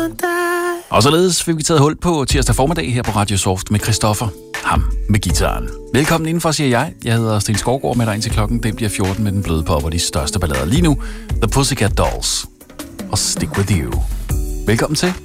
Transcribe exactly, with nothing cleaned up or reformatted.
Og således fik vi taget hul på tirsdag formiddag her på Radio Soft med Christoffer, ham med gitaren. Velkommen indenfor, siger jeg. Jeg hedder Sten Skovgaard med dig indtil klokken. Det bliver fjorten med den bløde pop og de største ballader lige nu. The Pussycat Dolls og Stick With You. Velkommen til.